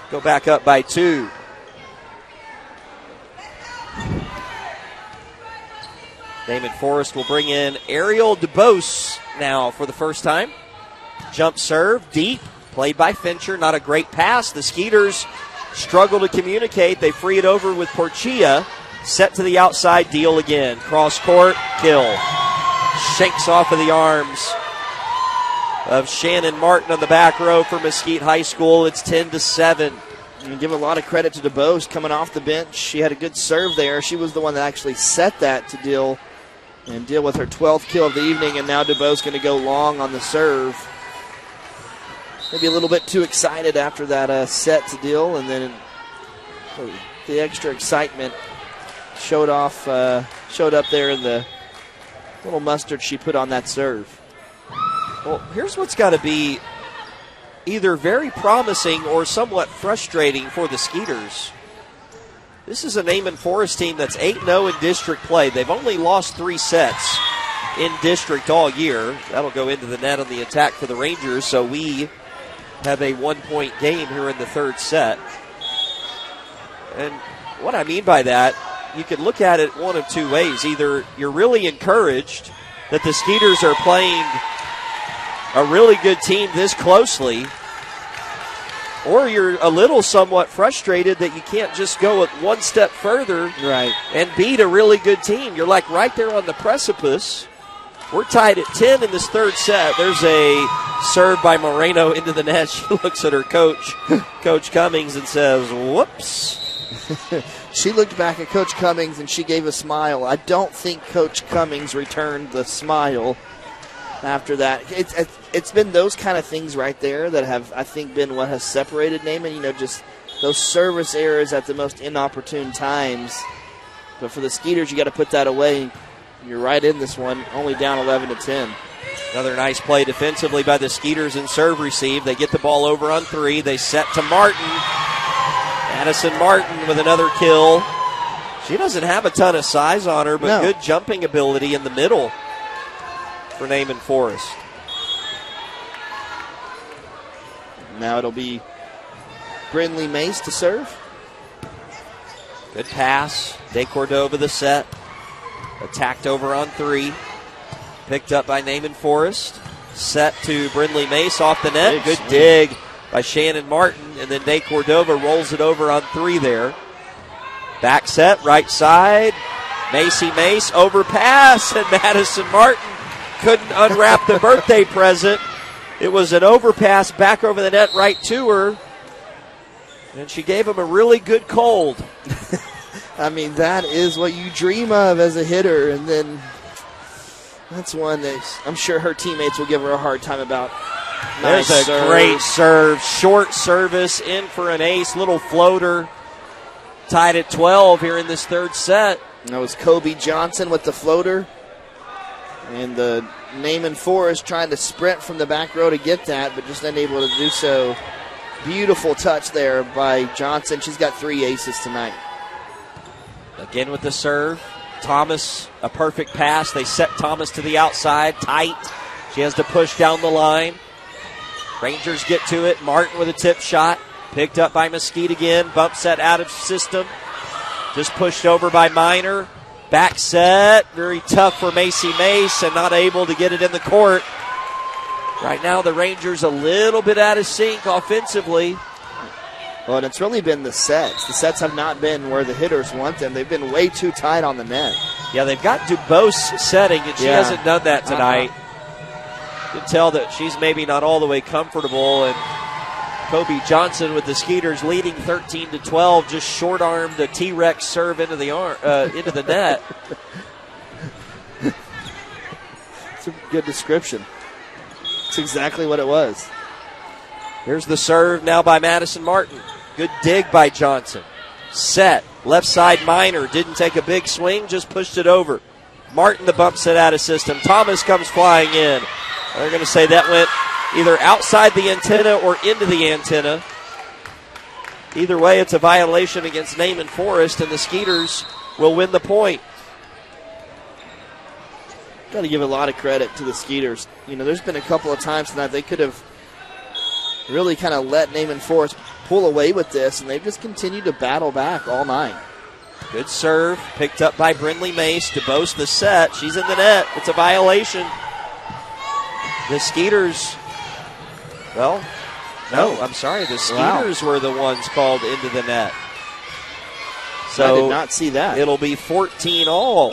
go back up by 2. Naaman Forest will bring in Ariel DeBose now for the first time. Jump serve, deep, played by Fincher. Not a great pass. The Skeeters struggle to communicate. They free it over with Porchia. Set to the outside, deal again. Cross court, kill. Shanks off of the arms of Shannon Martin on the back row for Mesquite High School. It's 10-7. And give a lot of credit to DeBose coming off the bench. She had a good serve there. She was the one that actually set that to deal with her 12th kill of the evening, and now DeBose going to go long on the serve. Maybe a little bit too excited after that set to deal, and then the extra excitement showed up there in the little mustard she put on that serve. Well, here's what's got to be either very promising or somewhat frustrating for the Skeeters. This is a Naaman Forest team that's 8-0 in district play. They've only lost 3 sets in district all year. That'll go into the net on the attack for the Rangers, so we have a 1-point game here in the third set. And what I mean by that, you can look at it one of 2 ways. Either you're really encouraged that the Skeeters are playing a really good team this closely, or you're a little somewhat frustrated that you can't just go one step further and beat a really good team. You're like right there on the precipice. We're tied at 10 in this third set. There's a serve by Moreno into the net. She looks at her coach, Coach Cummings, and says, whoops. She looked back at Coach Cummings and she gave a smile. I don't think Coach Cummings returned the smile after that. It's been those kind of things right there that have, I think, been what has separated Naaman. Just those service errors at the most inopportune times. But for the Skeeters, you got to put that away. You're right in this one, only down 11-10. Another nice play defensively by the Skeeters in serve receive. They get the ball over on 3. They set to Martin. Madison Martin with another kill. She doesn't have a ton of size on her, but good jumping ability in the middle for Naaman Forest. Now it'll be Brindley Mace to serve. Good pass. De Cordova the set. Attacked over on 3. Picked up by Naaman Forest. Set to Brindley Mace off the net. Good dig by Shannon Martin. And then De Cordova rolls it over on 3 there. Back set, right side. Macy Mace, overpass. And Madison Martin couldn't unwrap the birthday present. It was an overpass back over the net right to her. And she gave him a really good cold. I mean, that is what you dream of as a hitter. And then that's one that I'm sure her teammates will give her a hard time about. There's a great serve. Short service, in for an ace. Little floater. Tied at 12 here in this third set. And that was Kobe Johnson with the floater. And the Naaman Forest trying to sprint from the back row to get that, but just unable to do so. Beautiful touch there by Johnson. She's got 3 aces tonight. Again with the serve. Thomas, a perfect pass. They set Thomas to the outside, tight. She has to push down the line. Rangers get to it. Martin with a tip shot. Picked up by Mesquite again. Bump set out of system. Just pushed over by Minor. Back set. Very tough for Macy Mace and not able to get it in the court. Right now the Rangers a little bit out of sync offensively. Well, and it's really been the sets. The sets have not been where the hitters want them. They've been way too tight on the net. Yeah, they've got DuBose setting, and she hasn't done that tonight. You can tell that she's maybe not all the way comfortable. And Kobe Johnson with the Skeeters leading 13-12, just short-armed a T-Rex serve into the net. It's a good description. It's exactly what it was. Here's the serve now by Madison Martin. Good dig by Johnson. Set. Left side Minor. Didn't take a big swing, just pushed it over. Martin the bump set out of system. Thomas comes flying in. They're going to say that went either outside the antenna or into the antenna. Either way, it's a violation against Naaman Forest, and the Skeeters will win the point. Got to give a lot of credit to the Skeeters. There's been a couple of times tonight they could have really kind of let Naaman Forest pull away with this, and they've just continued to battle back all night. Good serve, picked up by Brindley Mace. DuBose the set. She's in the net. It's a violation. The Skeeters, well, no, I'm sorry. The Skeeters were the ones called into the net. So I did not see that. It'll be 14 all.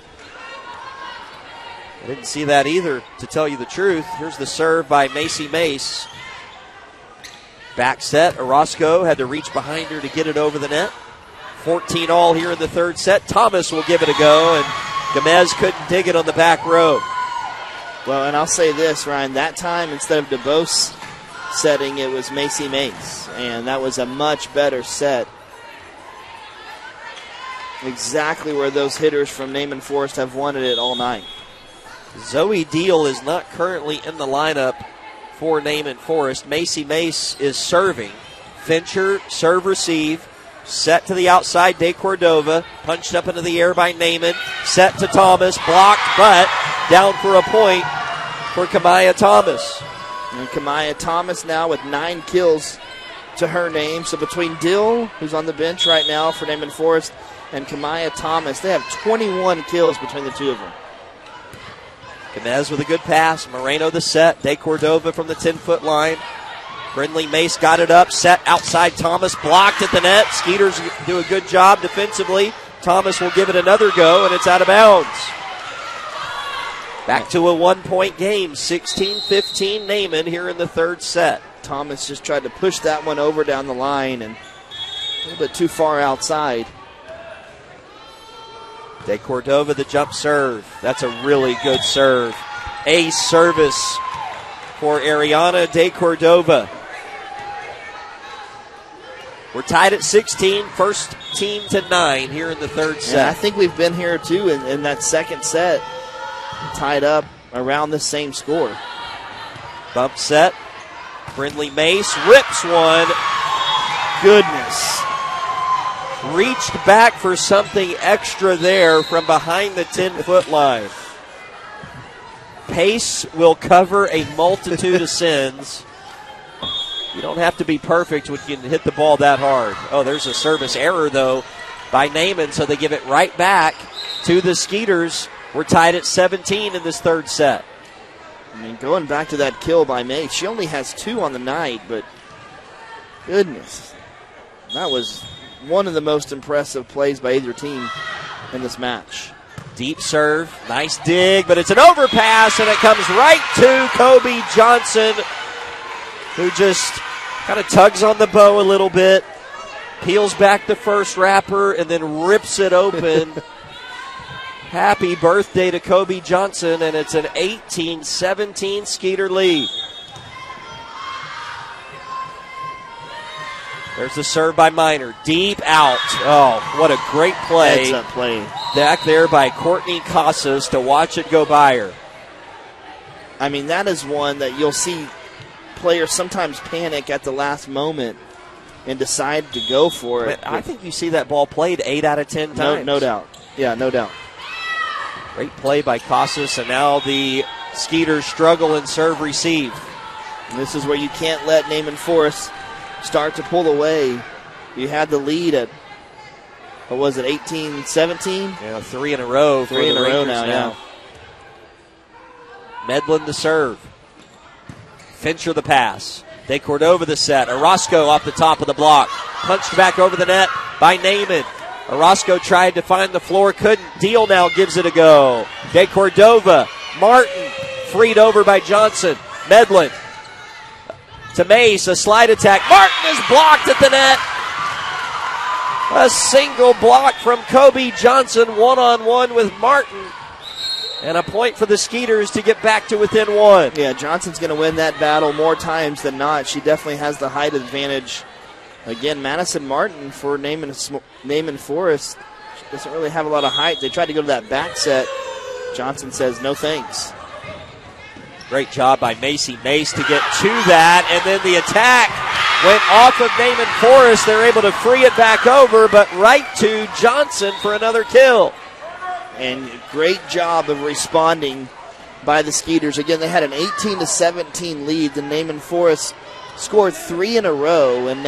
I didn't see that either, to tell you the truth. Here's the serve by Macy Mace. Back set. Orozco had to reach behind her to get it over the net. 14 all here in the third set. Thomas will give it a go, and Gomez couldn't dig it on the back row. Well, and I'll say this, Ryan, that time instead of DuBose setting, it was Macy Mace, and that was a much better set. Exactly where those hitters from Naaman Forest have wanted it all night. Zoe Deal is not currently in the lineup for Naaman Forest. Macy Mace is serving. Fincher, serve, receive. Set to the outside, De Cordova. Punched up into the air by Naaman. Set to Thomas. Blocked, but down for a point for Kamaya Thomas. And Kamaya Thomas now with 9 kills to her name. So between Dill, who's on the bench right now for Naaman Forest, and Kamaya Thomas, they have 21 kills between the two of them. Gomez with a good pass. Moreno the set. De Cordova from the 10-foot line. Brindley Mace got it up. Set outside Thomas. Blocked at the net. Skeeters do a good job defensively. Thomas will give it another go, and it's out of bounds. Back to a 1-point game. 16-15 Naaman here in the third set. Thomas just tried to push that one over down the line and a little bit too far outside. De Cordova, the jump serve. That's a really good serve. Ace service for Ariana De Cordova. We're tied at 16, first team to 9 here in the third set. Yeah, I think we've been here too in that second set, tied up around the same score. Bump set. Brindley Mace rips one. Goodness. Reached back for something extra there from behind the 10-foot line. Pace will cover a multitude of sins. You don't have to be perfect when you can hit the ball that hard. Oh, there's a service error, though, by Naaman, so they give it right back to the Skeeters. We're tied at 17 in this third set. I mean, going back to that kill by Mace, she only has 2 on the night, but goodness. That was one of the most impressive plays by either team in this match. Deep serve, nice dig, but it's an overpass, and it comes right to Kobe Johnson, who just kind of tugs on the bow a little bit, peels back the first wrapper, and then rips it open. Happy birthday to Kobe Johnson, and it's an 18-17 Skeeter lead. There's the serve by Minor. Deep out. Oh, what a great play. Heads up play. Back there by Courtney Casas to watch it go by her. I mean, that is one that you'll see players sometimes panic at the last moment and decide to go for it. I think you see that ball played 8 out of 10 times. No doubt. Yeah, no doubt. Great play by Casas, and now the Skeeters struggle in serve receive. And this is where you can't let Naaman Forest start to pull away. You had the lead at, what was it, 18-17? Yeah, 3 in a row. 3 in a row now. Medlin to serve. Fincher the pass. De Cordova the set. Orozco off the top of the block. Punched back over the net by Naaman. Orozco tried to find the floor, couldn't. Deal now gives it a go. De Cordova. Martin freed over by Johnson. Medlin to Mace, a slide attack. Martin is blocked at the net. A single block from Kobe Johnson, one-on-one with Martin. And a point for the Skeeters to get back to within 1. Yeah, Johnson's going to win that battle more times than not. She definitely has the height advantage. Again, Madison Martin for Naaman Forest doesn't really have a lot of height. They tried to go to that back set. Johnson says no thanks. Great job by Macy Mace to get to that, and then the attack went off of Naaman Forest. They're able to free it back over, but right to Johnson for another kill. And great job of responding by the Skeeters. Again, they had an 18-17 lead. The Naaman Forest scored 3 in a row, and